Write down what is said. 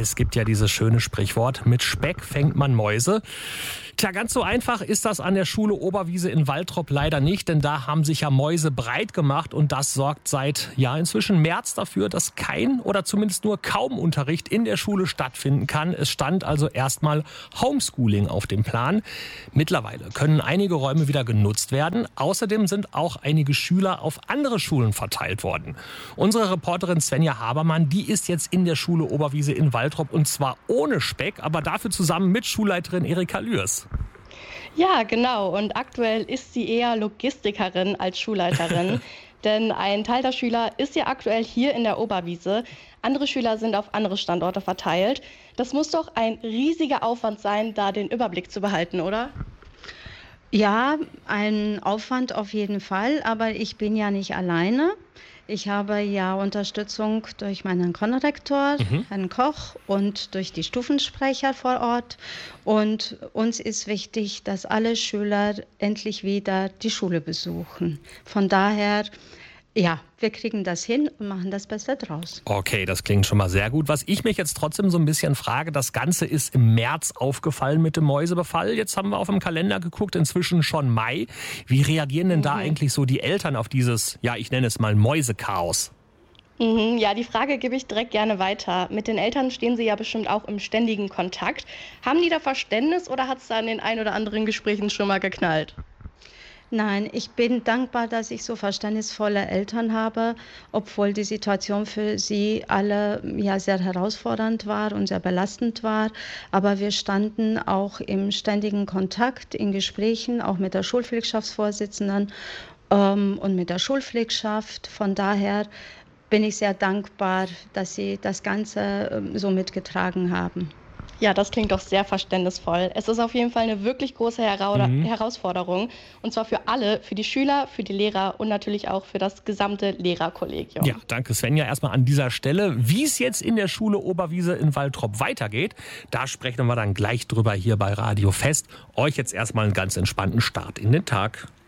Es gibt ja dieses schöne Sprichwort, mit Speck fängt man Mäuse. Tja, ganz so einfach ist das an der Schule Oberwiese in Waltrop leider nicht, denn da haben sich ja Mäuse breit gemacht und das sorgt seit inzwischen März dafür, dass kein oder zumindest nur kaum Unterricht in der Schule stattfinden kann. Es stand also erstmal Homeschooling auf dem Plan. Mittlerweile können einige Räume wieder genutzt werden. Außerdem sind auch einige Schüler auf andere Schulen verteilt worden. Unsere Reporterin Svenja Habermann, die ist jetzt in der Schule Oberwiese in Waltrop und zwar ohne Speck, aber dafür zusammen mit Schulleiterin Erika Lührs. Ja, genau. Und aktuell ist sie eher Logistikerin als Schulleiterin. Denn ein Teil der Schüler ist ja aktuell hier in der Oberwiese. Andere Schüler sind auf andere Standorte verteilt. Das muss doch ein riesiger Aufwand sein, da den Überblick zu behalten, oder? Ja, ein Aufwand auf jeden Fall, aber ich bin ja nicht alleine. Ich habe ja Unterstützung durch meinen Konrektor, Herrn Koch, und durch die Stufensprecher vor Ort. Und uns ist wichtig, dass alle Schüler endlich wieder die Schule besuchen. Von daher, ja, wir kriegen das hin und machen das Beste draus. Okay, das klingt schon mal sehr gut. Was ich mich jetzt trotzdem so ein bisschen frage, das Ganze ist im März aufgefallen mit dem Mäusebefall. Jetzt haben wir auf dem Kalender geguckt, inzwischen schon Mai. Wie reagieren denn da eigentlich so die Eltern auf dieses, ich nenne es mal Mäusechaos? Ja, die Frage gebe ich direkt gerne weiter. Mit den Eltern stehen Sie ja bestimmt auch im ständigen Kontakt. Haben die da Verständnis oder hat es da in den ein oder anderen Gesprächen schon mal geknallt? Nein, ich bin dankbar, dass ich so verständnisvolle Eltern habe, obwohl die Situation für sie alle sehr herausfordernd war und sehr belastend war. Aber wir standen auch im ständigen Kontakt, in Gesprächen, auch mit der Schulpflegschaftsvorsitzenden und mit der Schulpflegschaft. Von daher bin ich sehr dankbar, dass sie das Ganze so mitgetragen haben. Ja, das klingt doch sehr verständnisvoll. Es ist auf jeden Fall eine wirklich große Herausforderung. Und zwar für alle, für die Schüler, für die Lehrer und natürlich auch für das gesamte Lehrerkollegium. Ja, danke Svenja erstmal an dieser Stelle. Wie es jetzt in der Schule Oberwiese in Waltrop weitergeht, da sprechen wir dann gleich drüber hier bei Radio Fest. Euch jetzt erstmal einen ganz entspannten Start in den Tag.